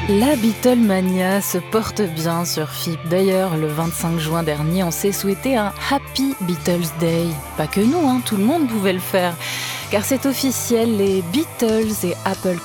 La Beatlemania se porte bien sur FIP. D'ailleurs, le 25 juin dernier, on s'est souhaité un Happy Beatles Day. Pas que nous, tout le monde pouvait le faire. Car c'est officiel, les Beatles et Apple